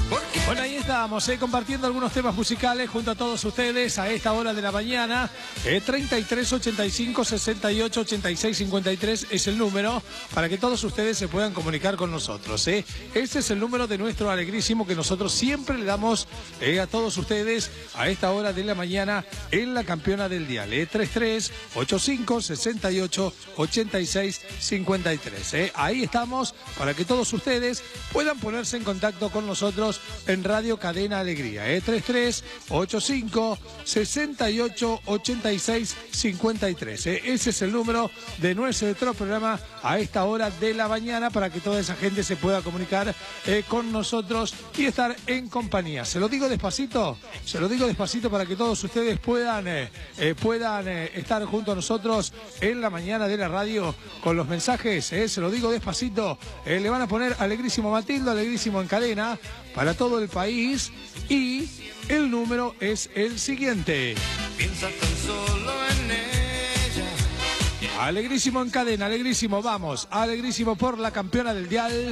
Bueno, ahí estamos, compartiendo algunos temas musicales junto a todos ustedes a esta hora de la mañana. 33 85 68 86 53 es el número para que todos ustedes se puedan comunicar con nosotros. Este es el número de nuestro alegrísimo que nosotros siempre le damos a todos ustedes a esta hora de la mañana en la campeona del dial. 33 85 68 86 53. Ahí estamos para que todos ustedes puedan ponerse en contacto con nosotros en Radio Cadena Alegría. 33 85 68 86 53. Ese es el número de nuestro programa a esta hora de la mañana para que toda esa gente se pueda comunicar con nosotros y estar en compañía. Se lo digo despacito para que todos ustedes puedan estar junto a nosotros en la mañana de la radio con los mensajes. Se lo digo despacito. Le van a poner Alegrísimo Matildo, Alegrísimo en cadena para todo el país y el número es el siguiente. Piensa tan solo en ella. Alegrísimo en cadena, Alegrísimo, vamos, Alegrísimo por la campeona del dial.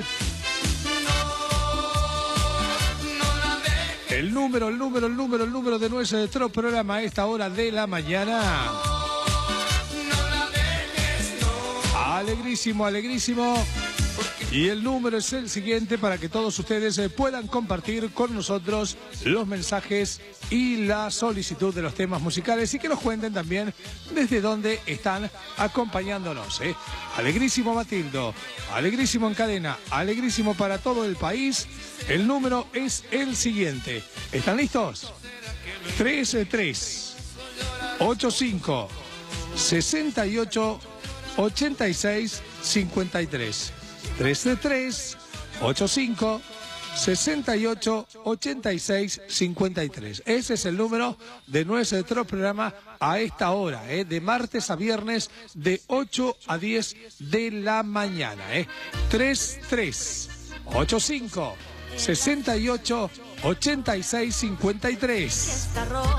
El número de nuestro programa a esta hora de la mañana. Alegrísimo, Alegrísimo. Y el número es el siguiente para que todos ustedes puedan compartir con nosotros los mensajes y la solicitud de los temas musicales y que nos cuenten también desde dónde están acompañándonos. Alegrísimo Matildo, Alegrísimo en cadena, Alegrísimo para todo el país. El número es el siguiente. ¿Están listos? 33 85 68 86 53. 33 85 68 86 53. Ese es el número de nuestro programa a esta hora, de martes a viernes de 8 a 10 de la mañana. 33 85 68 86 53.